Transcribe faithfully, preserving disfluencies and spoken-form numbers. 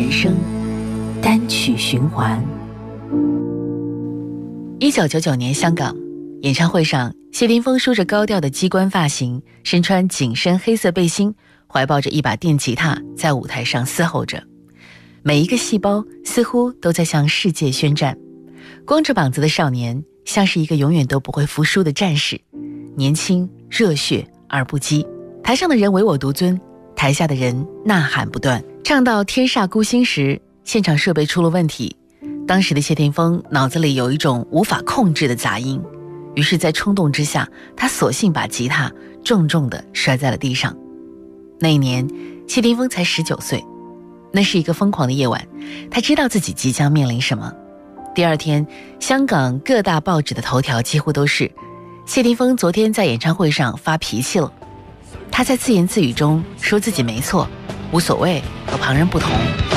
人生单曲循环。一九九九年香港演唱会上，谢霆锋梳着高调的鸡冠发型，身穿紧身黑色背心，怀抱着一把电吉他，在舞台上嘶吼着，每一个细胞似乎都在向世界宣战。光着膀子的少年像是一个永远都不会服输的战士，年轻热血而不羁。台上的人唯我独尊，台下的人呐喊不断。唱到天煞孤星时，现场设备出了问题，当时的谢霆锋脑子里有一种无法控制的杂音，于是在冲动之下，他索性把吉他重重地摔在了地上。那一年谢霆锋才十九岁，那是一个疯狂的夜晚，他知道自己即将面临什么。第二天，香港各大报纸的头条几乎都是谢霆锋昨天在演唱会上发脾气了。他在自言自语中说自己没错，无所谓，和旁人不同。